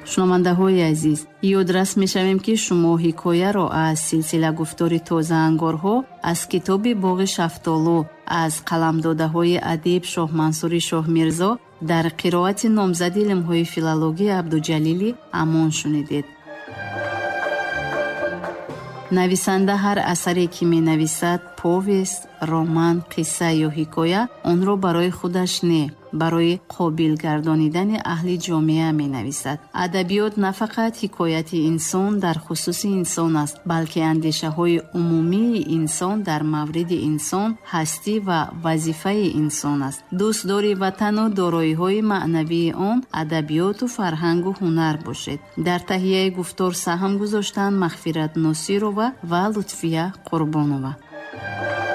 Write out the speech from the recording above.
шунавандаҳои азиз, ёдрас мешавем ки шумо ҳикояро аз силсила гуфтори тозаангорҳо аз китоби Боғи Шафтолу аз қаламдодаҳои адиб Шоҳмансури Шоҳмирзо дар қироати номзади илмҳои филология Абдуҷалили Амон шунидед. нависанда ҳар асаре ки менависад, повест, роман, қисса ё ҳикоя, онро барои худаш не, барои қобил гардонидани аҳли ҷомеа менависад. адабиёт на фақат ҳикояти инсон дар хусуси инсон аст, балки андешаҳои умумии инсон дар мавриди инсон, ҳастӣ ва вазифаи инсон аст. дӯстдори ватану дороиҳои маънавии он адабиёту фарҳангу ҳунар бошед. дар таҳияи гуфтор саҳм гузоштанд Мағфират Носирова ва Лутфия Қурбонова.